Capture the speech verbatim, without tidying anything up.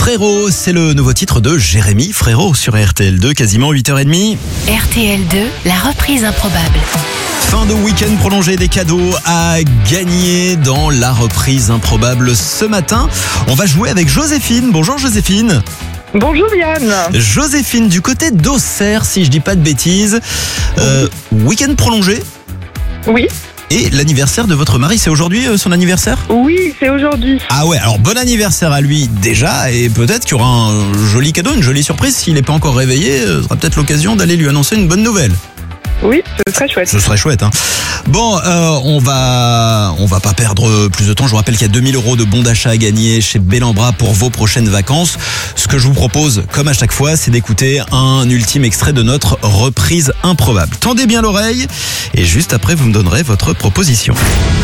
Frérot, c'est le nouveau titre de Jérémy Frérot sur R T L deux, quasiment huit heures trente. R T L deux, la reprise improbable. Fin de week-end prolongé, des cadeaux à gagner dans la reprise improbable ce matin. On va jouer avec Joséphine. Bonjour Joséphine. Bonjour Yann. Joséphine du côté d'Auxerre, si je dis pas de bêtises. Euh, week-end prolongé. Oui. Et l'anniversaire de votre mari, c'est aujourd'hui euh, son anniversaire ? Oui, c'est aujourd'hui. Ah ouais, alors bon anniversaire à lui déjà, et peut-être qu'il y aura un joli cadeau, une jolie surprise. S'il n'est pas encore réveillé, ce sera peut-être l'occasion d'aller lui annoncer une bonne nouvelle. Oui, ce serait chouette. Ce serait chouette, hein. Bon, euh, on va, on va pas perdre plus de temps. Je vous rappelle qu'il y a deux mille euros de bons d'achat à gagner chez Bellambra pour vos prochaines vacances. Ce que je vous propose, comme à chaque fois, c'est d'écouter un ultime extrait de notre reprise improbable. Tendez bien l'oreille et juste après, vous me donnerez votre proposition.